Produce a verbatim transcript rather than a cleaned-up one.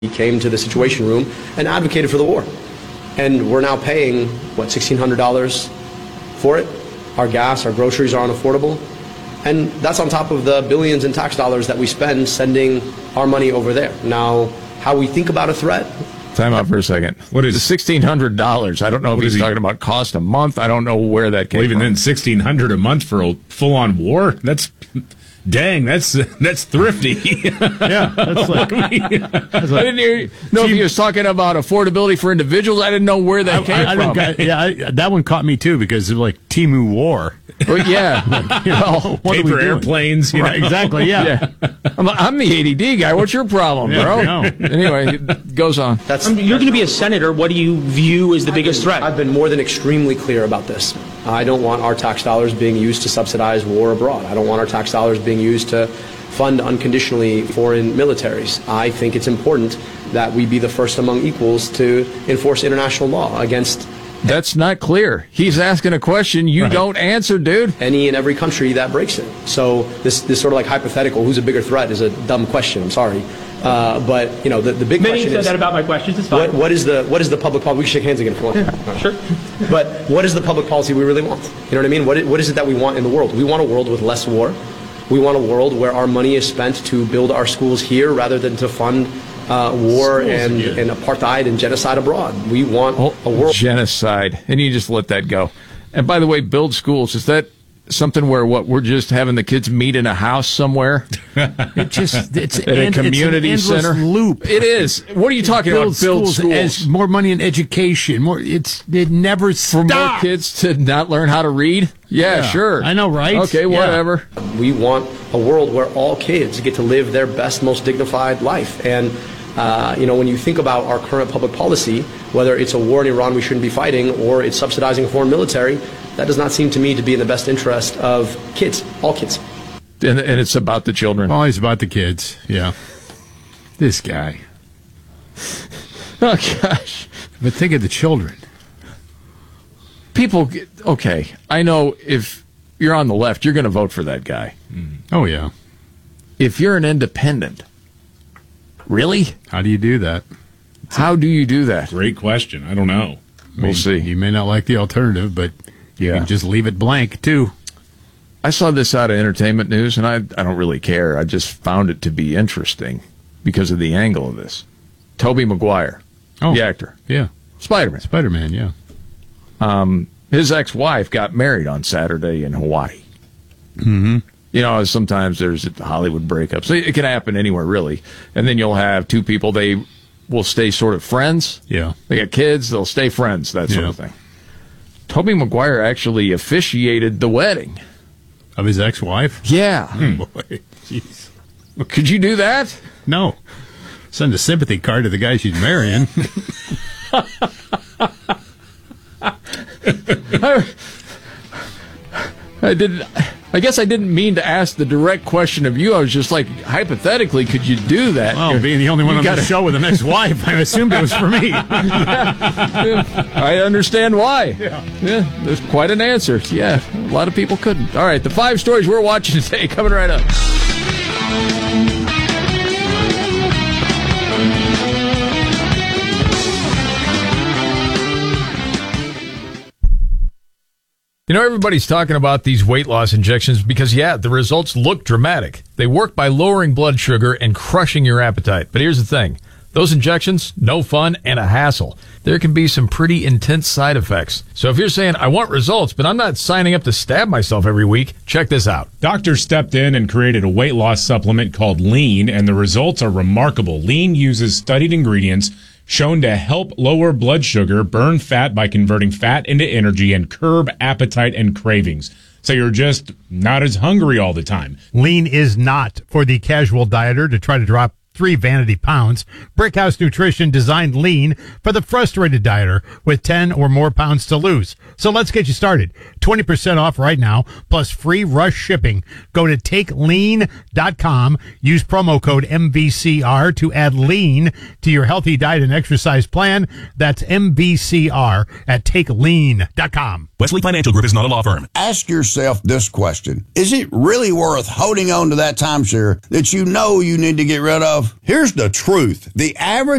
He came to the Situation Room and advocated for the war. And we're now paying, what, sixteen hundred dollars for it? Our gas, our groceries are unaffordable. And that's on top of the billions in tax dollars that we spend sending our money over there. Now, how we think about a threat. Time out for a second. What is sixteen hundred dollars? I don't know if he's he, talking about cost a month. I don't know where that came well, even from. then, sixteen hundred dollars a month for a full-on war? That's... Dang, that's that's thrifty. Yeah, that's like. I, mean, that's like I didn't hear, know if he was talking about affordability for individuals. I didn't know where that I, came I, I from. Got, yeah, I, that one caught me too because it was like Temu War. Well, yeah, like, you know, what paper airplanes. You right, know? Exactly. Yeah, yeah. I'm, I'm the A D D guy. What's your problem, yeah, bro? No. Anyway, it goes on. That's, I mean, you're going to be a senator. What do you view as the I've biggest been, threat? I've been more than extremely clear about this. I don't want our tax dollars being used to subsidize war abroad. I don't want our tax dollars being used to fund unconditionally foreign militaries. I think it's important that we be the first among equals to enforce international law against... That's not clear. He's asking a question you right. don't answer, dude. Any and every country that breaks it. So this this sort of like hypothetical, who's a bigger threat, is a dumb question. I'm sorry. Uh, but, you know, the, the big Many question said is... that about my questions. It's fine. What, what, is the, what is the public policy? We can shake hands again if you want. Yeah, sure. But what is the public policy we really want? You know what I mean? What is, what is it that we want in the world? We want a world with less war. We want a world where our money is spent to build our schools here rather than to fund uh, war and, and apartheid and genocide abroad. We want oh, a world... Genocide. And you just let that go. And by the way, build schools. Is that something where what we're just having the kids meet in a house somewhere? It just it's at a end, community it's an center loop. It is. What are you talking build about? Build schools, schools. As more money in education. More. It's it never for stops. more kids to not learn how to read. Yeah, yeah, sure. I know, right? Okay, yeah. whatever. We want a world where all kids get to live their best, most dignified life. And uh, you know, when you think about our current public policy, whether it's a war in Iran we shouldn't be fighting or it's subsidizing a foreign military, that does not seem to me to be in the best interest of kids, all kids. And, and it's about the children. Always about the kids, yeah. This guy. Oh, gosh. But think of the children. People, get, okay, I know if you're on the left, you're going to vote for that guy. Mm. Oh, yeah. If you're an independent, really? How do you do that? How do you do that? Great question. I don't know. We'll mean, see. You may not like the alternative, but you yeah. can just leave it blank, too. I saw this out of Entertainment News, and I, I don't really care. I just found it to be interesting because of the angle of this. Tobey Maguire, oh, the actor. Yeah. Spider-Man. Spider-Man, yeah. Um, his ex-wife got married on Saturday in Hawaii. Mm-hmm. You know, sometimes there's Hollywood breakups. It can happen anywhere, really. And then you'll have two people, they will stay sort of friends. Yeah. They got kids, they'll stay friends, that sort yeah. of thing. Tobey Maguire actually officiated the wedding. Of his ex-wife? Yeah. Hmm. Boy, jeez. Could you do that? No. Send a sympathy card to the guy she's marrying. I, I didn't. I guess I didn't mean to ask the direct question of you. I was just like, hypothetically, could you do that? Well, You're, being the only one on gotta, the show with an ex-wife, I assumed it was for me. Yeah, I understand why. Yeah. yeah, there's quite an answer. Yeah, a lot of people couldn't. All right, the five stories we're watching today coming right up. You know, everybody's talking about these weight loss injections because, yeah, the results look dramatic. They work by lowering blood sugar and crushing your appetite. But here's the thing. Those injections, no fun and a hassle. There can be some pretty intense side effects. So if you're saying, I want results, but I'm not signing up to stab myself every week, check this out. Doctors stepped in and created a weight loss supplement called Lean, and the results are remarkable. Lean uses studied ingredients shown to help lower blood sugar, burn fat by converting fat into energy, and curb appetite and cravings. So you're just not as hungry all the time. Lean is not for the casual dieter to try to drop three vanity pounds. Brickhouse Nutrition designed Lean for the frustrated dieter with ten or more pounds to lose. So let's get you started. twenty percent off right now, plus free rush shipping. Go to take lean dot com. Use promo code M V C R to add Lean to your healthy diet and exercise plan. That's M V C R at take lean dot com. Wesley Financial Group is not a law firm. Ask yourself this question. Is it really worth holding on to that timeshare that you know you need to get rid of? Here's the truth. The average